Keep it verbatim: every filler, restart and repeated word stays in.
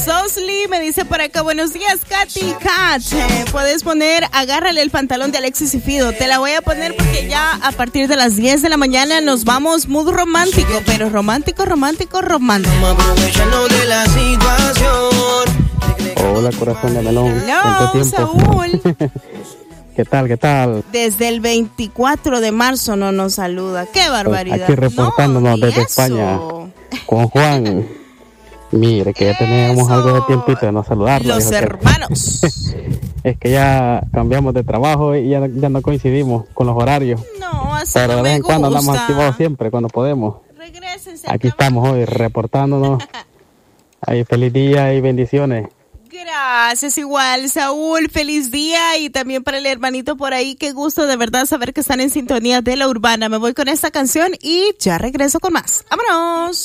Sosli me dice por acá, buenos días, Katy Kat. Eh, puedes poner, agárrale el pantalón de Alexis y Fido. Te la voy a poner porque ya a partir de las diez de la mañana nos vamos muy romántico, pero romántico, romántico, romántico. Hola, corazón de melón. Hello, ¿Cuánto tiempo? Saúl. ¿Qué tal, qué tal? Desde el veinticuatro de marzo no nos saluda. ¡Qué barbaridad! Aquí reportándonos no, desde eso. España con Juan. Mire, que ya teníamos Eso. algo de tiempito de no saludarlo. Los dijo que- hermanos. Es que ya cambiamos de trabajo y ya, ya no coincidimos con los horarios. No, así Pero no de vez me en cuando andamos gusta. activados siempre, cuando podemos. Regrésense. Aquí acá. estamos hoy reportándonos. Ahí, feliz día y bendiciones. Gracias, igual, Saúl, feliz día, y también para el hermanito por ahí, qué gusto de verdad saber que están en sintonía de La Urbana. Me voy con esta canción y ya regreso con más. ¡Vámonos!